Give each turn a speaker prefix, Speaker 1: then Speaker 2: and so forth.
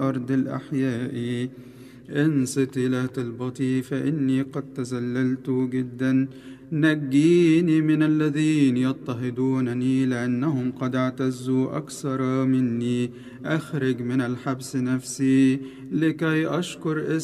Speaker 1: أرض الأحياء. انصت إلى طلبتي فإني قد تذللت جدا. نجيني من الذين يضطهدونني لأنهم قد اعتزوا أكثر مني. أخرج من الحبس نفسي لكي أشكر